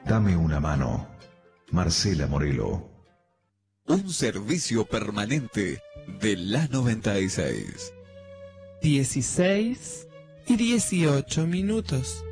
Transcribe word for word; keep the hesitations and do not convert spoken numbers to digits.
Dame una mano. Marcela Morelo. Un servicio permanente de la noventa y seis. dieciséis y dieciocho minutos.